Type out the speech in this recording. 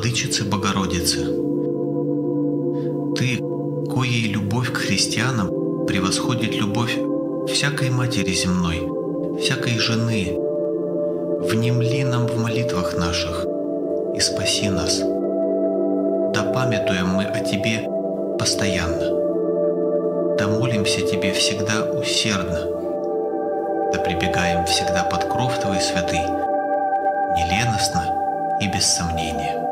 Владычицы Богородицы, Ты, коей любовь к христианам превосходит любовь всякой матери земной, всякой жены, внемли нам в молитвах наших и спаси нас. Да памятуем мы о Тебе постоянно, да молимся Тебе всегда усердно, да прибегаем всегда под кров Твой святый, неленостно и без сомнения.